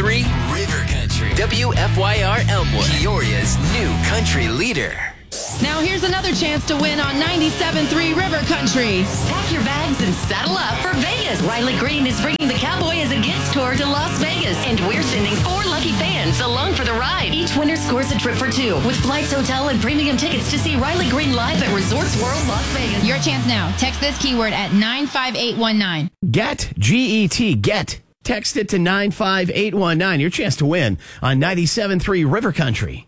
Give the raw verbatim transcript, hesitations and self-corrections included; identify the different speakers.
Speaker 1: three River Country. W F Y R Elmwood, Peoria's new country leader.
Speaker 2: Now here's another chance to win on ninety-seven point three River Country.
Speaker 3: Pack your bags and saddle up for Vegas. Riley Green is bringing the Cowboy as a Gets tour to Las Vegas. And we're sending four lucky fans along for the ride. Each winner scores a trip for two with flights, hotel, and premium tickets to see Riley Green live at Resorts World Las Vegas.
Speaker 2: Your chance now. Text this keyword at nine five eight one nine.
Speaker 4: Get, G E T, get. Text it to nine five eight one nine. Your chance to win on ninety-seven point three River Country.